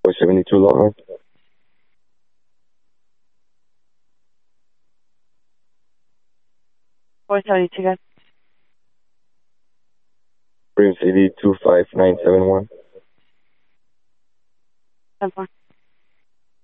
472 Longhorn. $472, guys. Brim City 25971. 10-4.